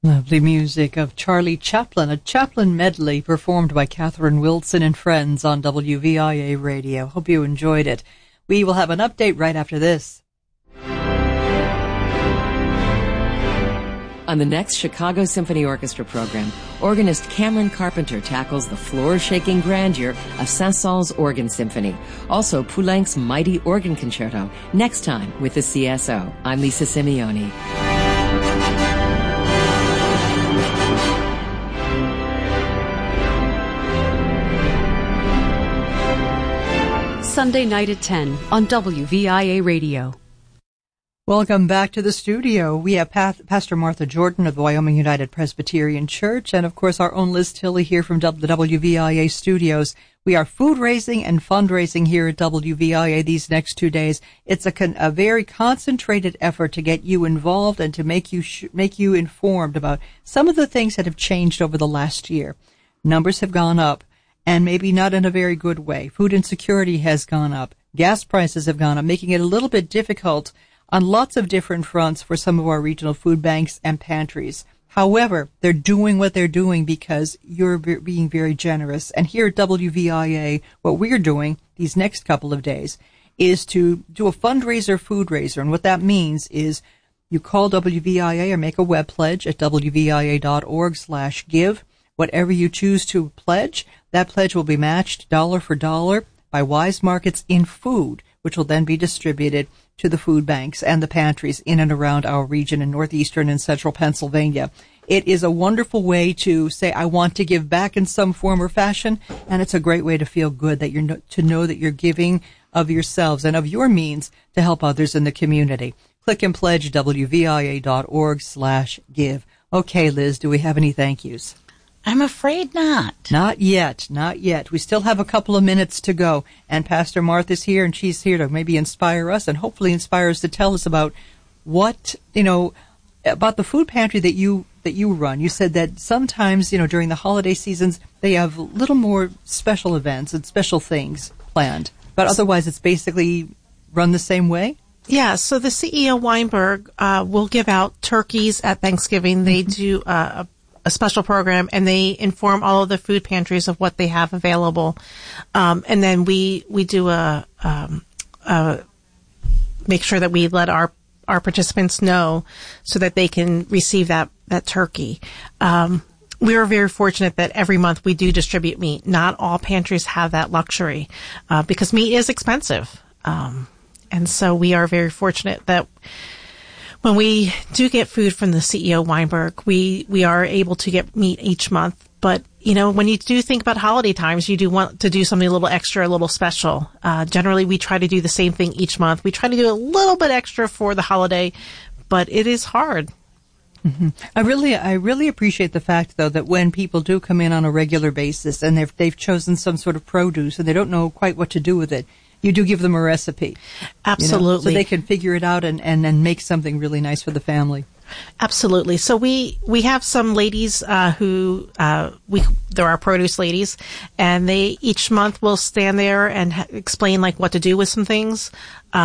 Lovely music of Charlie Chaplin, a Chaplin medley performed by Catherine Wilson and Friends on WVIA Radio. Hope you enjoyed it. We will have an update right after this. On the next Chicago Symphony Orchestra program, organist Cameron Carpenter tackles the floor-shaking grandeur of Saint-Saëns Organ Symphony. Also, Poulenc's Mighty Organ Concerto, next time with the CSO. I'm Lisa Simeone. Sunday night at 10 on WVIA Radio. Welcome back to the studio. We have Pastor Martha Jordan of the Wyoming United Presbyterian Church and, of course, our own Liz Tilley here from the WVIA studios. We are food raising and fundraising here at WVIA these next 2 days. It's a very concentrated effort to get you involved and to make you informed about some of the things that have changed over the last year. Numbers have gone up, and maybe not in a very good way. Food insecurity has gone up. Gas prices have gone up, making it a little bit difficult on lots of different fronts for some of our regional food banks and pantries. However, they're doing what they're doing because you're being very generous. And here at WVIA, what we're doing these next couple of days is to do a fundraiser food raiser. And what that means is you call WVIA or make a web pledge at wvia.org/give. Whatever you choose to pledge, that pledge will be matched dollar for dollar by Wise Markets in Food, which will then be distributed to the food banks and the pantries in and around our region in northeastern and central Pennsylvania. It is a wonderful way to say, I want to give back in some form or fashion, and it's a great way to feel good that to know that you're giving of yourselves and of your means to help others in the community. Click and pledge wvia.org/give. Okay, Liz, do we have any thank yous? I'm afraid not. Not yet. We still have a couple of minutes to go. And Pastor Martha's here, and she's here to maybe inspire us and hopefully inspire us to tell us about what, about the food pantry that you run. You said that sometimes, during the holiday seasons, they have a little more special events and special things planned. But otherwise, it's basically run the same way? Yeah, so the CEO Weinberg will give out turkeys at Thanksgiving. They do a special program, and they inform all of the food pantries of what they have available. And then we do make sure that we let our participants know so that they can receive that turkey. We are very fortunate that every month we do distribute meat. Not all pantries have that luxury, because meat is expensive. And so we are very fortunate that when we do get food from the CEO Weinberg, we are able to get meat each month. But, when you do think about holiday times, you do want to do something a little extra, a little special. Generally, we try to do the same thing each month. We try to do a little bit extra for the holiday, but it is hard. Mm-hmm. I really appreciate the fact, though, that when people do come in on a regular basis and they've chosen some sort of produce and they don't know quite what to do with it, you do give them a recipe. Absolutely. So they can figure it out and make something really nice for the family. Absolutely. So we have some ladies who they're our produce ladies, and they each month will stand there and explain what to do with some things.